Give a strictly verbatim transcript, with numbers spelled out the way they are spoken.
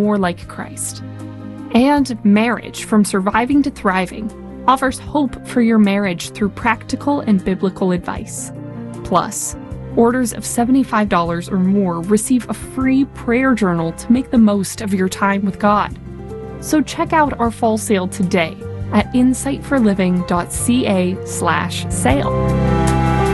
more like Christ. And Marriage from Surviving to Thriving offers hope for your marriage through practical and biblical advice. Plus, orders of seventy-five dollars or more receive a free prayer journal to make the most of your time with God. So check out our fall sale today at insight for living dot c a slash sale.